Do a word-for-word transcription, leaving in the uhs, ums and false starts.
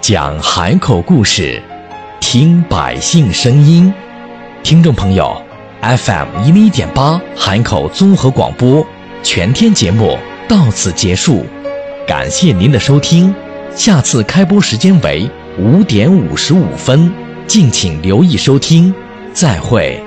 讲海口故事，听百姓声音。听众朋友 ，F M 一零一点八海口综合广播全天节目到此结束，感谢您的收听，下次开播时间为五点五十五分，敬请留意收听，再会。